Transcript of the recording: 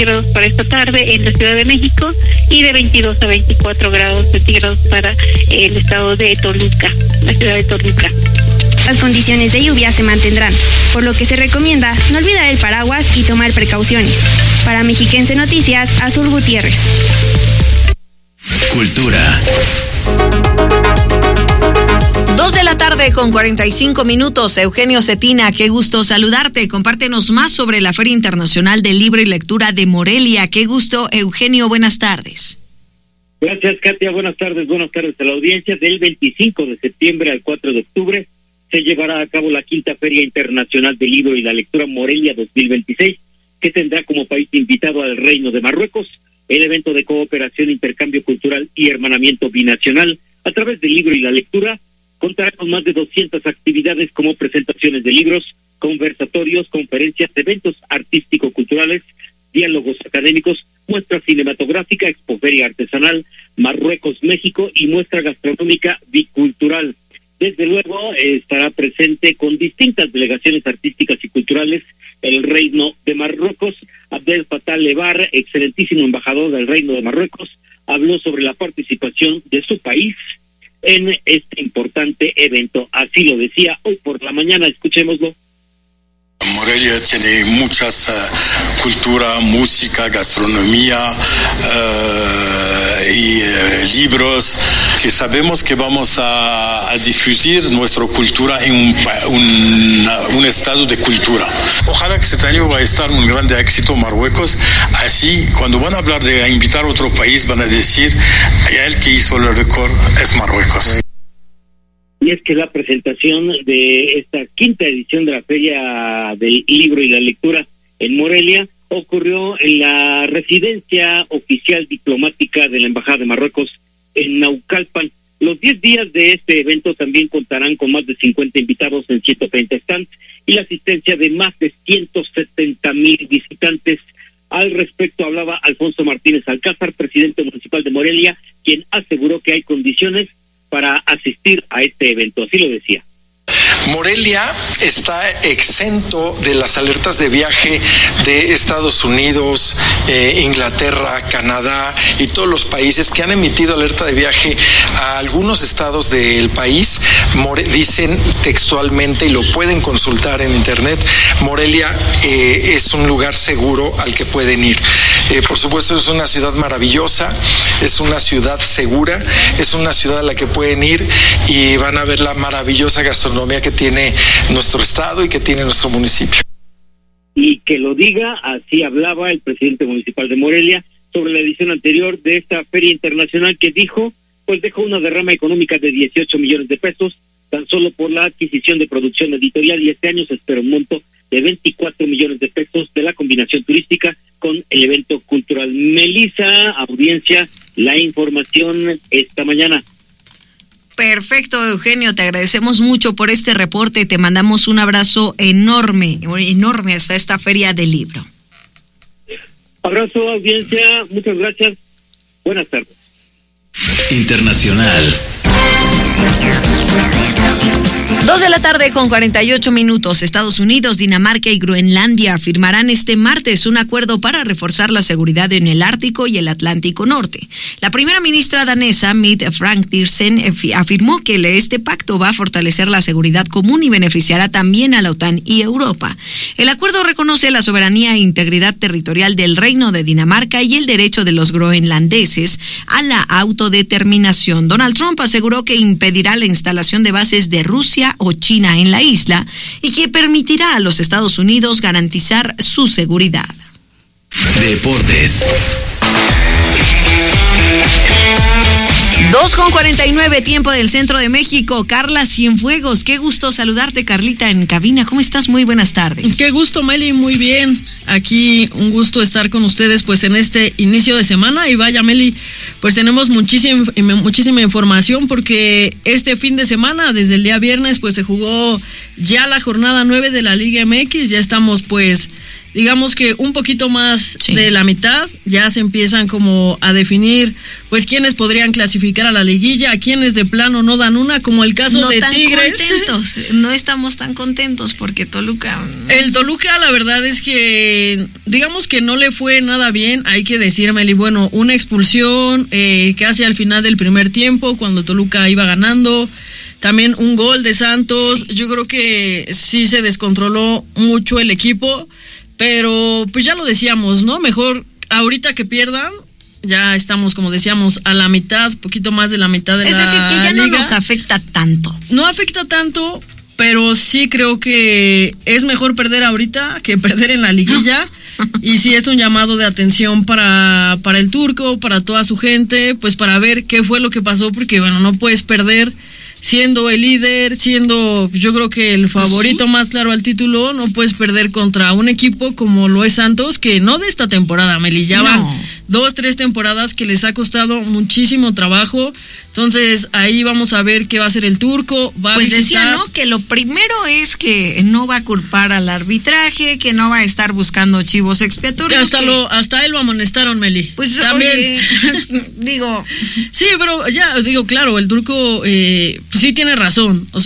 grados para esta tarde en la Ciudad de México y de 22 a 24 grados centígrados para el estado de Toluca, la ciudad de Toluca. Las condiciones de lluvia se mantendrán, por lo que se recomienda no olvidar el paraguas y tomar precauciones. Para Mexiquense Noticias, Azul Gutiérrez. Cultura. 2:45 p.m. Eugenio Cetina, qué gusto saludarte. Compártenos más sobre la Feria Internacional del Libro y Lectura de Morelia. Qué gusto, Eugenio, buenas tardes. Gracias, Katia, buenas tardes a la audiencia. Del 25 de septiembre al 4 de octubre se llevará a cabo la quinta Feria Internacional del Libro y la Lectura Morelia 2026, que tendrá como país invitado al Reino de Marruecos. El evento de cooperación, intercambio cultural y hermanamiento binacional a través del libro y la lectura contará con más de 200 actividades como presentaciones de libros, conversatorios, conferencias, eventos artístico-culturales, diálogos académicos, muestra cinematográfica, expoferia artesanal, Marruecos, México y muestra gastronómica bicultural. Desde luego estará presente con distintas delegaciones artísticas y culturales el Reino de Marruecos. Abdel Fattah Lebar, excelentísimo embajador del Reino de Marruecos, habló sobre la participación de su país en este importante evento. Así lo decía hoy por la mañana, escuchémoslo. Morelia tiene muchas cultura, música, gastronomía y libros que sabemos que vamos a difundir nuestra cultura en un estado de cultura. Ojalá que este año va a estar un grande éxito Marruecos. Así, cuando van a hablar de invitar a otro país, van a decir, el que hizo el récord es Marruecos. Y es que la presentación de esta quinta edición de la Feria del Libro y la Lectura en Morelia ocurrió en la residencia oficial diplomática de la Embajada de Marruecos en Naucalpan. Los 10 días de este evento también contarán con más de 50 invitados en 130 stands y la asistencia de más de 170,000 visitantes. Al respecto hablaba Alfonso Martínez Alcázar, presidente municipal de Morelia, quien aseguró que hay condiciones para asistir a este evento. Así lo decía. Morelia está exento de las alertas de viaje de Estados Unidos, Inglaterra, Canadá y todos los países que han emitido alerta de viaje a algunos estados del país. Dicen textualmente, y lo pueden consultar en internet, Morelia es un lugar seguro al que pueden ir. Por supuesto, es una ciudad maravillosa, es una ciudad segura, es una ciudad a la que pueden ir y van a ver la maravillosa gastronomía que tiene nuestro estado y que tiene nuestro municipio. Y que lo diga, así hablaba el presidente municipal de Morelia sobre la edición anterior de esta feria internacional, que dijo, pues dejó una derrama económica de 18 millones de pesos tan solo por la adquisición de producción editorial, y este año se espera un monto de 24 millones de pesos de la combinación turística con el evento cultural. Melissa, audiencia, la información esta mañana. Perfecto, Eugenio, te agradecemos mucho por este reporte, te mandamos un abrazo enorme hasta esta Feria del Libro. Abrazo, audiencia, muchas gracias, buenas tardes. Internacional. 2:48 p.m. Estados Unidos, Dinamarca y Groenlandia firmarán este martes un acuerdo para reforzar la seguridad en el Ártico y el Atlántico Norte. La primera ministra danesa, Mette Frederiksen, afirmó que este pacto va a fortalecer la seguridad común y beneficiará también a la OTAN y Europa. El acuerdo reconoce la soberanía e integridad territorial del Reino de Dinamarca y el derecho de los groenlandeses a la autodeterminación. Donald Trump aseguró que impedirá la instalación de bases de Rusia o China en la isla y que permitirá a los Estados Unidos garantizar su seguridad. Deportes. 2:49 tiempo del centro de México. Carla Cienfuegos, qué gusto saludarte, Carlita, en cabina. ¿Cómo estás? Muy buenas tardes. Qué gusto, Meli, muy bien. Aquí un gusto estar con ustedes pues en este inicio de semana. Y vaya, Meli, pues tenemos muchísima información porque este fin de semana, desde el día viernes, pues se jugó ya la jornada 9 de la Liga MX. Ya estamos pues digamos que un poquito más de la mitad, ya se empiezan como a definir, pues quiénes podrían clasificar a la liguilla, a quienes de plano no dan una, como el caso de Tigres. No estamos tan contentos porque Toluca... El Toluca, la verdad es que, digamos que no le fue nada bien, hay que decir, Meli, bueno, una expulsión casi al final del primer tiempo, cuando Toluca iba ganando. También un gol de Santos. Yo creo que sí se descontroló mucho el equipo, pero pues ya lo decíamos, ¿no? Mejor ahorita que pierdan, ya estamos, como decíamos, a la mitad, poquito más de la mitad de la liga. Es decir, que ya no nos afecta tanto. No afecta tanto, pero sí creo que es mejor perder ahorita que perder en la liguilla. Y sí es un llamado de atención para el Turco, para toda su gente, pues para ver qué fue lo que pasó, porque bueno, no puedes perder siendo el líder, siendo yo creo que el favorito más claro al título. No puedes perder contra un equipo como lo es Santos, que no de esta temporada, Meli, ya van 2-3 temporadas que les ha costado muchísimo trabajo. Entonces ahí vamos a ver qué va a hacer el Turco. Pues decía, ¿no? Que lo primero es que no va a culpar al arbitraje, que no va a estar buscando chivos expiatorios. Hasta él lo amonestaron, Meli. Pues también digo. Sí, pero ya digo, claro, el Turco sí tiene razón. O